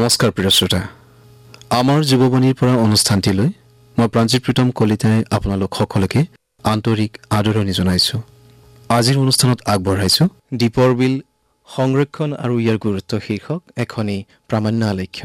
নমস্কাৰ প্ৰিয় শ্ৰোতা আমাৰ জীৱবাণীৰ পৰা অনুষ্ঠানটিলৈ মই প্ৰাঞ্জিত প্ৰীতম কলিতাই আপোনালোক সকলোকে আন্তৰিক আদৰণি জনাইছো। আজিৰ অনুষ্ঠানত আগবঢ়াইছো দীপৰ বিল সংৰক্ষণ আৰু ইয়াৰ গুৰুত্ব শীৰ্ষক এখনি প্ৰামাণ্য আলেখ্য।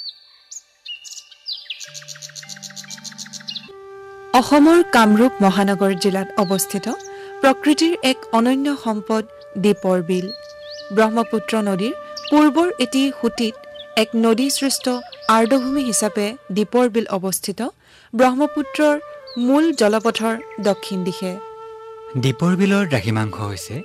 অসমৰ কামৰূপ মহানগৰ জিলাত অৱস্থিত প্ৰকৃতিৰ এক অনন্য সম্পদ দীপৰ বিল। ব্ৰহ্মপুত্ৰ নদীৰ পূৰ্বৰ এটি সুঁতিত এক নদী সৃষ্ট আৰ্দ্ৰভূমি হিচাপে দীপৰ বিল অৱস্থিত ব্ৰহ্মপুত্ৰৰ মূল জলপথৰ দক্ষিণ দিশে। দীপৰ বিলৰ দ্ৰাঘিমাংশ হৈছে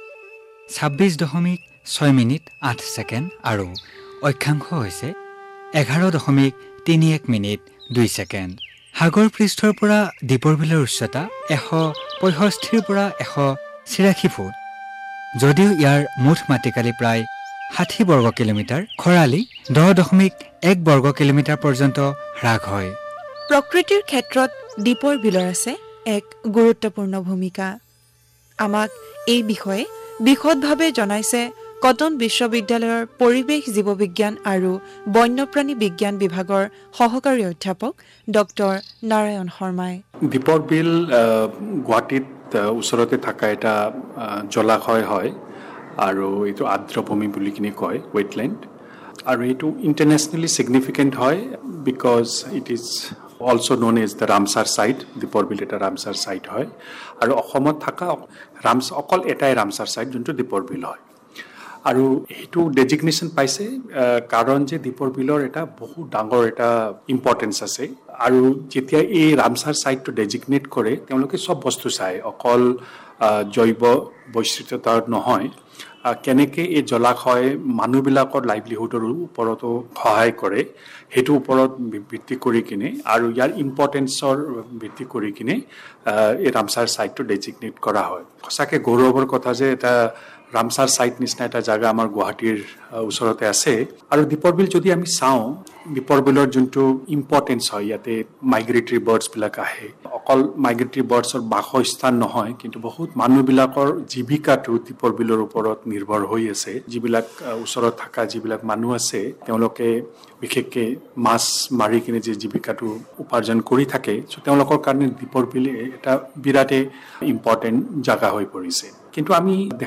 26.6 মিনিট 8 ছেকেণ্ড আৰু অক্ষাংশ হৈছে 11.31 মিনিট 2 ছেকেণ্ড। সাগৰ পৃষ্ঠৰ পৰা দীপৰ বিলৰ উচ্চতা 165 পৰা 186 ফুট। যদিও ইয়াৰ মুঠ মাটিকালি প্ৰায় 60 বৰ্গ কিলোমিটাৰ, খৰালি 10.1 বৰ্গ কিলোমিটাৰ পৰ্যন্ত হ্ৰাস হয়। প্ৰকৃতিৰ ক্ষেত্ৰত দীপৰ বিলৰ আছে এক গুৰুত্বপূৰ্ণ ভূমিকা। আমাক এই বিষয়ে বিশদভাৱে জনাইছে কটন বিশ্ববিদ্যালয়ৰ পৰিৱেশ জীৱবিজ্ঞান আৰু বন্যপ্ৰাণী বিজ্ঞান বিভাগৰ সহকাৰী অধ্যাপক ডক্টৰ নাৰায়ণ শৰ্মাই। দীপৰ বিল গুৱাহাটীত ওচৰতে থকা এটা জলাশয় হয় আৰু এইটো আৰ্দ্ৰভূমি বুলি কিনে কয়, ৱেটলেণ্ড। আৰু এইটো ইণ্টাৰনেশ্যনেলি ছিগনিফিকেণ্ট হয় because it is also' known as the Ramsar site. দীপৰ বিল এটা ৰামচাৰ ছাইট হয় আৰু অসমত থকা অকল এটাই ৰামচাৰ ছাইট যোনটো দীপৰ বিল হয়। আৰু সেইটো ডেজিগনেশ্যন পাইছে কাৰণ যে দীপৰ বিলৰ এটা বহুত ডাঙৰ এটা ইম্পৰ্টেঞ্চ আছে। আৰু যেতিয়া এই ৰামচাৰ ছাইটটো ডেজিগনেট কৰে তেওঁলোকে চব বস্তু চায়, অকল জৈৱ বৈচিত্ৰতা নহয়, কেনেকৈ এই জলাশয় মানুহবিলাকৰ লাইভলিহুডৰ ওপৰতো সহায় কৰে সেইটোৰ ওপৰত ভিত্তি কৰি কিনে আৰু ইয়াৰ ইম্পৰ্টেঞ্চৰ ভিত্তি কৰি কিনে এই ৰামচাৰ ছাইটটো ডেজিগনেট কৰা হয়। সঁচাকৈ গৌৰৱৰ কথা যে এটা ৰামচাৰ ছাইট নিচিনা এটা জাগা আমাৰ গুৱাহাটীৰ ওচৰতে আছে। আৰু দীপৰ বিল যদি আমি চাওঁ, দীপৰ বিলৰ যোনটো ইম্পৰ্টেঞ্চ হয়, ইয়াতে মাইগ্ৰেটৰী বাৰ্ডছবিলাক আহে। অকল মাইগ্ৰেটৰী বাৰ্ডছৰ বাসস্থান নহয়, কিন্তু বহুত মানুহবিলাকৰ জীৱিকাটো দীপৰ বিলৰ ওপৰত নিৰ্ভৰ হৈ আছে। যিবিলাক ওচৰত থকা যিবিলাক মানুহ আছে তেওঁলোকে বিশেষকৈ মাছ মাৰি কিনে যে জীৱিকাটো উপাৰ্জন কৰি থাকে, চ' তেওঁলোকৰ কাৰণে দীপৰ বিল এটা বিৰাটেই ইম্পৰ্টেণ্ট জাগা হৈ পৰিছে। কিন্তু আমি